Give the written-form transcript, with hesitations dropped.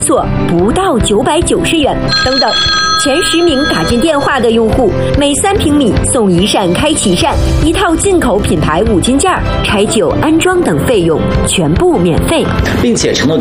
索不到990元等等。前10名打进电话的用户，每3平米送1扇开启扇，1套进口品牌5金件，拆旧安装等费用全部免费， 并且承诺